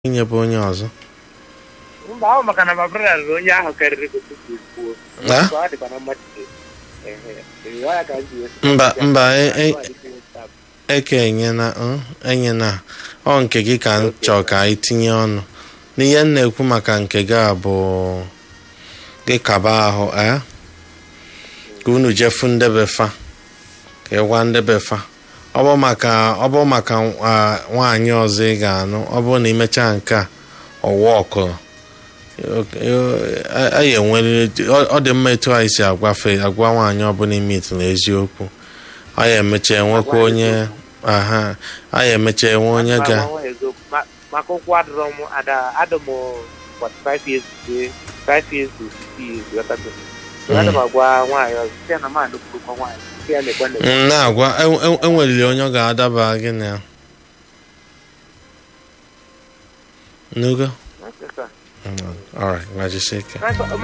inye bụ onye ọzọ. Mba ahụ maka na ma brother rụrụ onye ahụ karịrị gosi kwuo. Ọ dịkwa na mmadụ. Mba eke enyena ọ nke gị ka m chọọ ka anyị tinye ọnụ n'ihe m na-ekwu maka nke gị a bụ gị kaba ahụ ka unu jefu ndebefa ka ịgwa ndebefa ọ bụ maka nwaanyị ọzọ ị ga-anụ ọ bụrụ na imecha nke a ọwa ọkụ anyị enwere ọ dị mma etu anyị si agwa nwaanyị ọbụla ime itụla eziokwu anyị emecha enwekwa onye anyị emecha enwe onye ga maka ụkwụ adịrọ m adị m 45 years to 5 years to 60 years adị m agwa nwaanyị ọzọ site na mmadụ kwurukwa nwaanyị na-agwa enweriri onye ọ ga-adaba gị na ya n'ogo. Alright, Majiseke.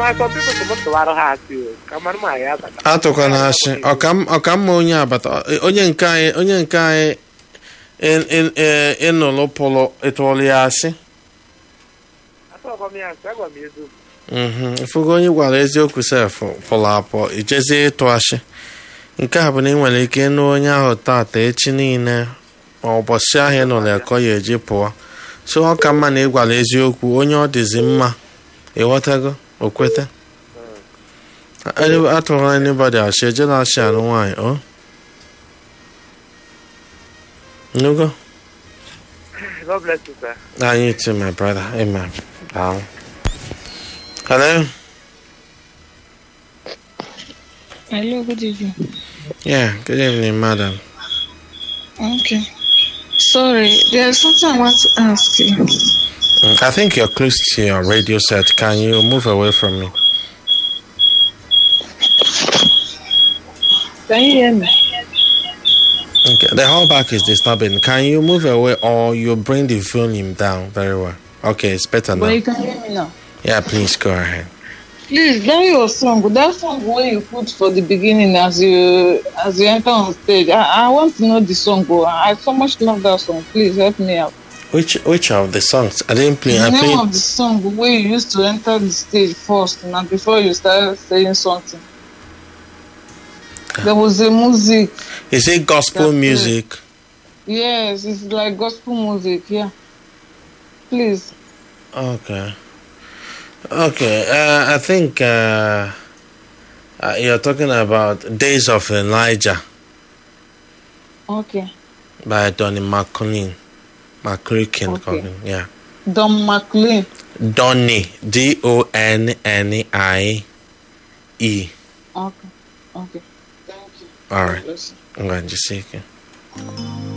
Atụkwana asị ọkamma onye abata onye nke anyị ịnụlụ pụlụ ịtụọlụ ya asị. Ifugo onye gwara eziokwu sef pụlụ apụ ijezie ịtụ asị. Nke a bụ na ị nwere ike ịnụ onye ahụ tata echi niile ma ụbọchị ahụ ịnụlụ ekọ ya eji pụọ. So ọ ka mma na ị gwara eziokwu onye ọ dịzi mma ịghọtago okwete atụghara anybody asị ejela asị anụ nwaanyị o nugo. God bless you, sir. You too, my brother. Amen. Hello? Hello, good evening. Yeah, good evening, madam. Okay. Sorry, there's something I want to ask you. I think you're close to your radio set. Can you move away from me? Can you hear me? Okay, the whole back is disturbing. Can you move away or you bring the volume down very well? Okay, it's better now. But you can hear me now. Yeah, please go ahead. Please, that your song, that song where you put for the beginning as you enter on stage. I want to know the song. I so much love that song. Please help me out. Which of the songs? I didn't play. The name of the song where you used to enter the stage first, and before you started saying something. There was a music. Is it gospel music? Yes, it's like gospel music. Yeah. Please. Okay. I think you're talking about Days of Elijah. Okay. By Donnie McClurkin. Okay. Yeah. Don McLean. Donnie. Donnie. Okay. Thank you. All right. I'm going to see you.